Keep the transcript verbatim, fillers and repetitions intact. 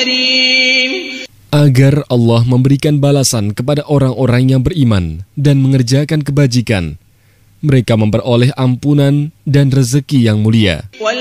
Agar Allah memberikan balasan kepada orang-orang yang beriman dan mengerjakan kebajikan, mereka memperoleh ampunan dan rezeki yang mulia.